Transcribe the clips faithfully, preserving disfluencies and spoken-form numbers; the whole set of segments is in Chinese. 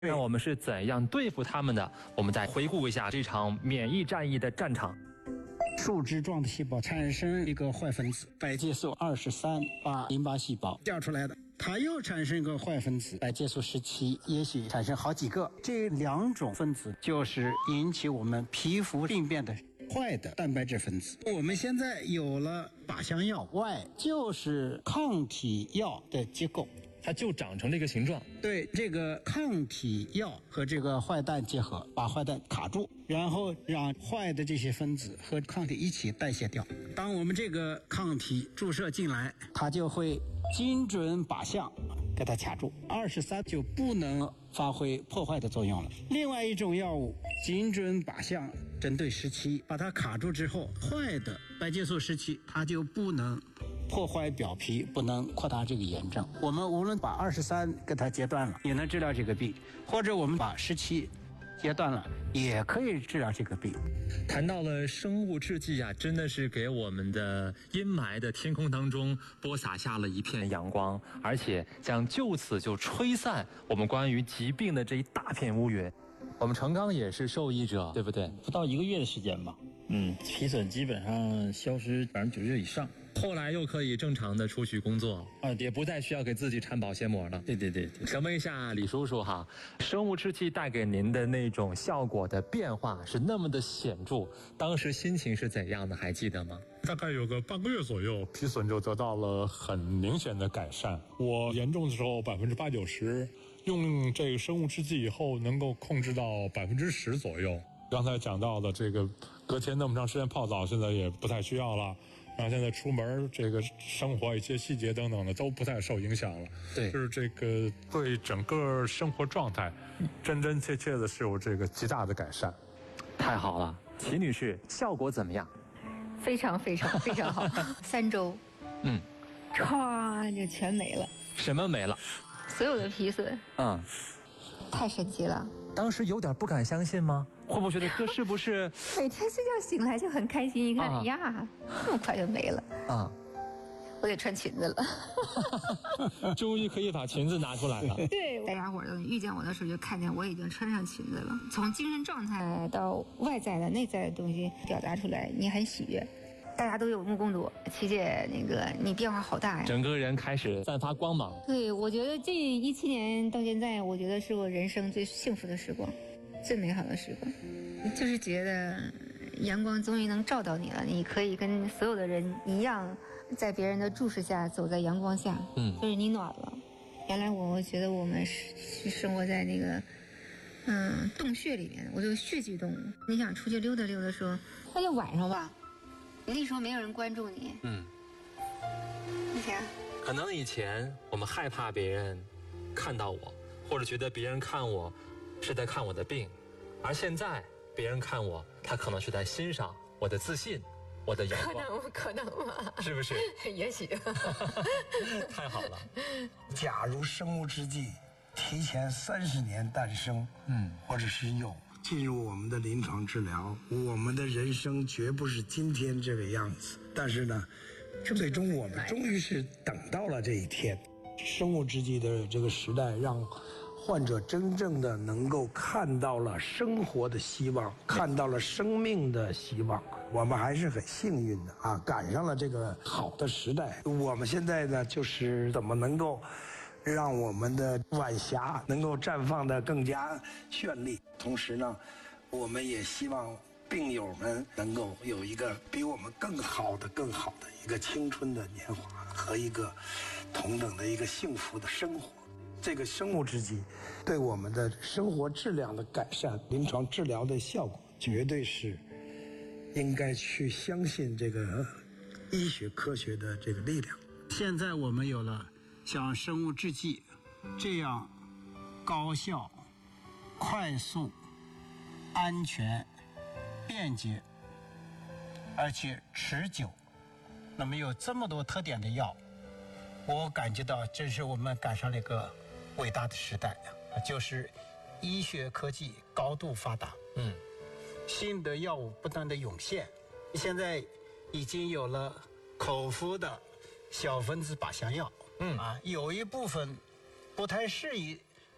那我们是怎样对付他们的？我们再回顾一下这场免疫战役的战场。 树枝状的细胞产生一个坏分子白介素二十三，把淋巴细胞掉出来的，它又产生一个坏分子白介素十七，也许产生好几个。这两种分子就是引起我们皮肤病变的坏的蛋白质分子。我们现在有了靶向药 Y， 就是抗体药的结构， 它就长成这个形状。 对，这个抗体药和这个坏蛋结合，把坏蛋卡住，然后让坏的这些分子和抗体一起代谢掉。当我们这个抗体注射进来，它就会精准靶向给它卡住，二十三就不能发挥破坏的作用了。另外一种药物精准靶向针对十七，把它卡住之后，坏的白介素十七它就不能破坏表皮，不能扩大这个炎症。我们无论把二十三给它截断了，也能治疗这个病，或者我们把十七截断了，也可以治疗这个病。 谈到了生物制剂啊，真的是给我们的阴霾的天空当中播撒下了一片阳光，而且将就此就吹散我们关于疾病的这一大片乌云。我们程刚也是受益者，对不对？ 不到一个月的时间吧，嗯，皮损基本上消失百分之九十以上。 后来又可以正常的出去工作啊，也不再需要给自己缠保鲜膜了。 对对对对。 请问一下李叔叔哈，生物制剂带给您的那种效果的变化是那么的显著，当时心情是怎样的？还记得吗？ 大概有个半个月左右，皮损就得到了很明显的改善。我严重的时候百分之八九十，用这个生物制剂以后能够控制到百分之十左右。刚才讲到的这个隔天那么长时间泡澡，现在也不太需要了。然后现在出门这个生活一些细节等等的都不太受影响了。 对， 就是这个对整个生活状态真真切切的是有这个极大的改善。 太好了，齐女士，效果怎么样？ 非常非常非常好，三周， 嗯， 唰就全没了。 什么没了？ 所有的皮损。 嗯， 太神奇了。 当时有点不敢相信吗？会不会觉得这是不是每天睡觉醒来就很开心？一看，啊、呀，这么快就没了啊！我得穿裙子了。 终于可以把裙子拿出来了。 对，大家伙都遇见我的时候就看见我已经穿上裙子了。从精神状态到外在的、内在的东西表达出来，你很喜悦。大家都有目共睹，琪姐，那个你变化好大呀！ 整个人开始散发光芒。 对，我觉得这一七年到现在，我觉得是我人生最幸福的时光，最美好的时光。就是觉得阳光终于能照到你了，你可以跟所有的人一样，在别人的注视下走在阳光下，嗯，就是你暖了。原来我觉得我们是是生活在那个嗯洞穴里面，我就血居动物。你想出去溜达溜达说，那就晚上吧。那时候没有人关注你，嗯，以前可能以前我们害怕别人看到我，或者觉得别人看我是在看我的病，而现在别人看我，他可能是在欣赏我的自信，我的阳光。 可能可能吗？ 是不是？ 也许。 太好了。 假如生物制剂提前三十年诞生，嗯，或者是有进入我们的临床治疗，我们的人生绝不是今天这个样子。但是呢，最终我们终于是等到了这一天。生物制剂的这个时代，让患者真正的能够看到了生活的希望，看到了生命的希望。我们还是很幸运的啊，赶上了这个好的时代。我们现在呢，就是怎么能够让我们的晚霞能够绽放得更加绚丽。同时呢，我们也希望病友们能够有一个比我们更好的、更好的一个青春的年华和一个同等的一个幸福的生活。这个生物制剂对我们的生活质量的改善、临床治疗的效果，绝对是应该去相信这个医学科学的这个力量。 现在我们有了像生物制剂这样高效、快速、安全、便捷，而且持久，那么有这么多特点的药，我感觉到这是我们赶上了一个伟大的时代，就是医学科技高度发达，嗯，新的药物不断的涌现，现在已经有了口服的小分子靶向药，嗯啊，有一部分不太适宜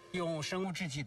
用生物制剂